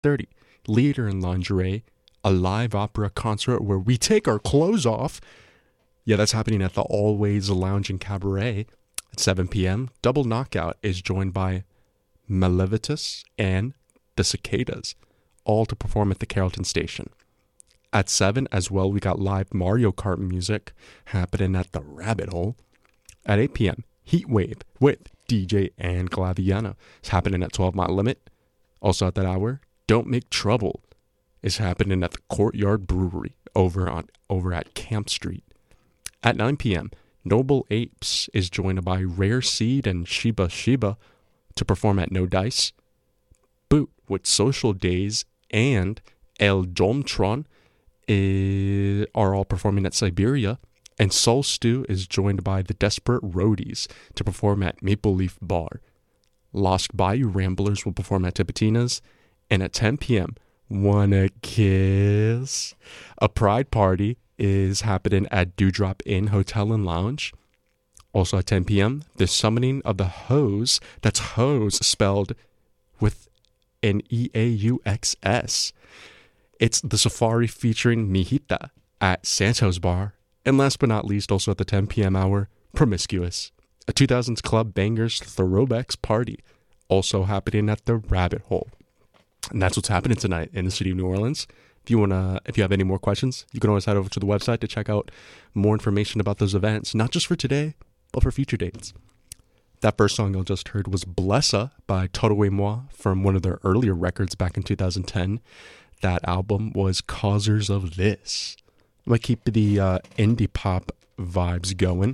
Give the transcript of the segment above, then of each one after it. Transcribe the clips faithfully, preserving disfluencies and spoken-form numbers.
thirty, Leader in Lingerie, a live opera concert where we take our clothes off. Yeah, that's happening at the Always Lounge and Cabaret at seven p.m. Double Knockout is joined by Malevitus and the Cicadas, all to perform at the Carrollton Station. At seven as well, we got live Mario Kart music happening at the Rabbit Hole. At eight p.m., Heatwave with D J Ann Glaviana is happening at twelve Mile Limit. Also at that hour, Don't Make Trouble is happening at the Courtyard Brewery over on over at Camp Street. At nine p.m., Noble Apes is joined by Rare Seed and Shiba Shiba to perform at No Dice. Boot with Social Days and El Domtron is, are all performing at Siberia. And Soul Stew is joined by the Desperate Roadies to perform at Maple Leaf Bar. Lost Bayou Ramblers will perform at Tipitina's. And at ten p.m., Wanna Kiss? A Pride Party is happening at Dewdrop Inn Hotel and Lounge. Also at ten p.m., the Summoning of the Hose. That's Hose spelled with an E A U X S. It's the Safari featuring Mijita at Santos Bar. And last but not least, also at the ten p.m. hour, Promiscuous, a two thousands Club Bangers Throwbacks party, also happening at the Rabbit Hole. And that's what's happening tonight in the city of New Orleans. If you wanna, if you have any more questions, you can always head over to the website to check out more information about those events, not just for today, but for future dates. That first song you just heard was Blessa by Toto et Moi from one of their earlier records back in two thousand ten. That album was Causers of This. I'm going to keep the uh, indie pop vibes going.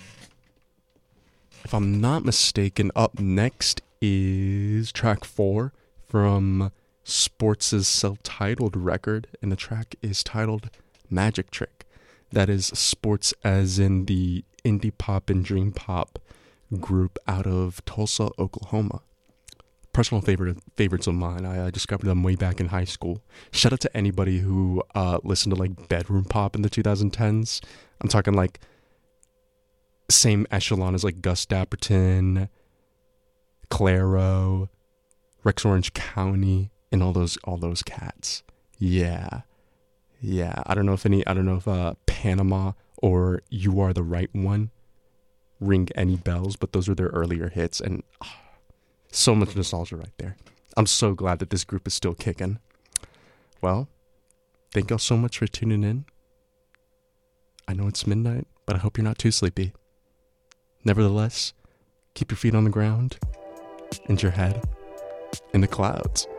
If I'm not mistaken, up next is track four from Sports' self-titled record, and the track is titled Magic Trick. That is Sports as in the indie pop and dream pop group out of Tulsa, Oklahoma. Personal favorite favorites of mine. I uh, discovered them way back in high school. Shout out to anybody who uh, listened to like bedroom pop in the twenty tens. I'm talking like same echelon as like Gus Dapperton, Claro, Rex Orange County, and all those all those cats. Yeah, yeah. I don't know if any. I don't know if uh, Panama or You Are the Right One ring any bells, but those were their earlier hits, and oh, so much nostalgia right there. I'm so glad that this group is still kicking. Well, thank y'all so much for tuning in. I know it's midnight, but I hope you're not too sleepy. Nevertheless, keep your feet on the ground and your head in the clouds.